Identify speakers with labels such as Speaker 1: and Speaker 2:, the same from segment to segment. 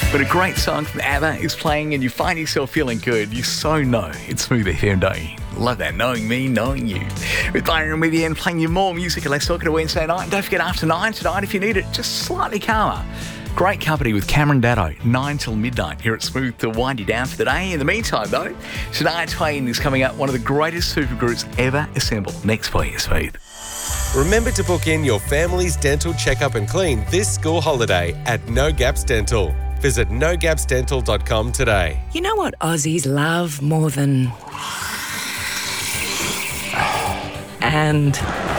Speaker 1: When a great song from ABBA is playing and you find yourself feeling good, you so know it's Smooth FM, don't you? Love that, knowing me, knowing you. With Byron and Vivian playing you more music and Let's Talk It a Wednesday night. And don't forget, after 9 tonight, if you need it just slightly calmer. Great company with Cameron Daddo, 9 till midnight here at Smooth to wind you down for the day. In the meantime, though, Shania Twain is coming up, one of the greatest supergroups ever assembled. Next for you, Smooth.
Speaker 2: Remember to book in your family's dental checkup and clean this school holiday at No Gaps Dental. Visit nogapsdental.com today.
Speaker 3: You know what Aussies love more than... And...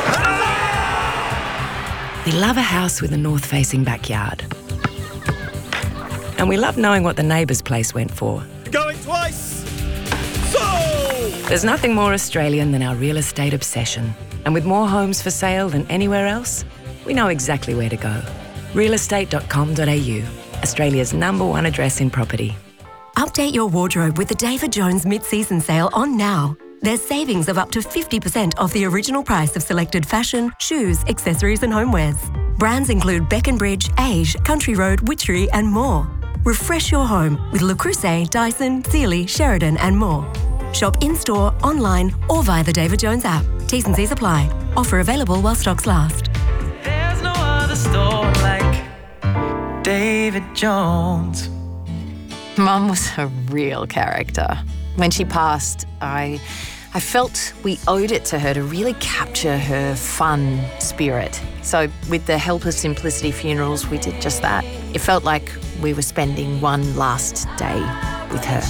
Speaker 3: we love a house with a north-facing backyard. And we love knowing what the neighbour's place went for.
Speaker 2: Going twice! So!
Speaker 3: There's nothing more Australian than our real estate obsession. And with more homes for sale than anywhere else, we know exactly where to go. realestate.com.au, Australia's #1 address in property.
Speaker 4: Update your wardrobe with the David Jones mid-season sale on now. There's savings of up to 50% off the original price of selected fashion, shoes, accessories and homewares. Brands include Beckenbridge, Age, Country Road, Witchery and more. Refresh your home with Le Creuset, Dyson, Sealy, Sheridan and more. Shop in-store, online or via the David Jones app. T's and C's apply. Offer available while stocks last.
Speaker 5: There's no other store like David Jones.
Speaker 6: Mum was a real character. When she passed, I felt we owed it to her to really capture her fun spirit. So with the Help of Simplicity Funerals, we did just that. It felt like we were spending one last day with her.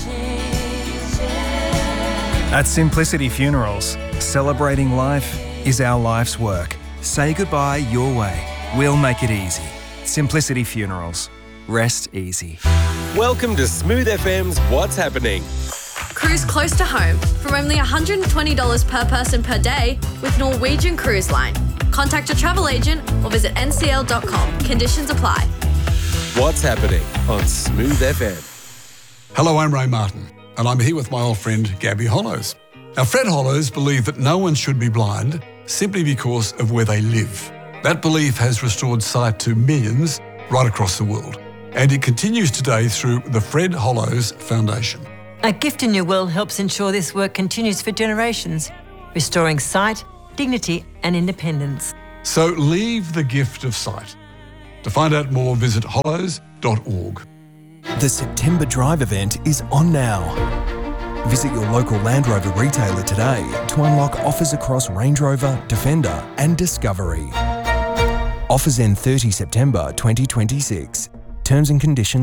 Speaker 7: At Simplicity Funerals, celebrating life is our life's work. Say goodbye your way. We'll make it easy. Simplicity Funerals. Rest easy.
Speaker 2: Welcome to Smooth FM's What's Happening.
Speaker 8: Cruise close to home from only $120 per person per day with Norwegian Cruise Line. Contact a travel agent or visit ncl.com. Conditions apply.
Speaker 2: What's Happening on Smooth FM.
Speaker 9: Hello, I'm Ray Martin, and I'm here with my old friend Gabby Hollows. Now, Fred Hollows believed that no one should be blind simply because of where they live. That belief has restored sight to millions right across the world, and it continues today through the Fred Hollows Foundation.
Speaker 10: A Gift in Your Will helps ensure this work continues for generations, restoring sight, dignity and independence.
Speaker 9: So leave the gift of sight. To find out more, visit hollows.org.
Speaker 11: The September Drive event is on now. Visit your local Land Rover retailer today to unlock offers across Range Rover, Defender and Discovery. Offers end 30 September 2026. Terms and conditions